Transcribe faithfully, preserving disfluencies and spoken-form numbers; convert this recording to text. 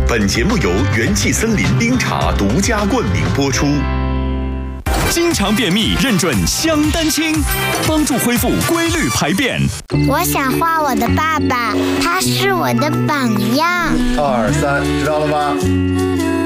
本节目由元气森林冰茶独家冠名播出。经常便秘，认准香丹清，帮助恢复规律排便。 我想画我的爸爸，他是我的榜样。 二三，知道了吗？